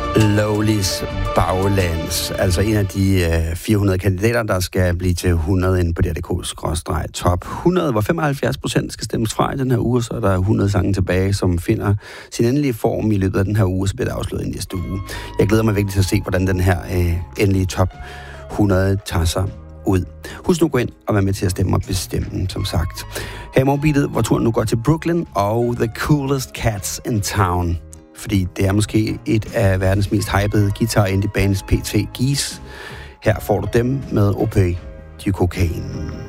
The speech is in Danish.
Lowlys Baglands, altså en af de 400 kandidater, der skal blive til 100 inde på DRDK/top 100, hvor 75% skal stemmes fra i den her uge, så er der 100 sange tilbage, som finder sin endelige form i løbet af den her uge, så bliver det afsløret i næste uge. Jeg glæder mig virkelig til at se, hvordan den her endelige top 100 tager sig ud. Husk nu at gå ind og være med til at stemme og bestemme, som sagt. Her i morgenbeatet, hvor turen nu går til Brooklyn og The Coolest Cats in Town. Fordi det er måske et af verdens mest hypede guitar indie bands PT Geese. Her får du dem med Opé du Cocaine.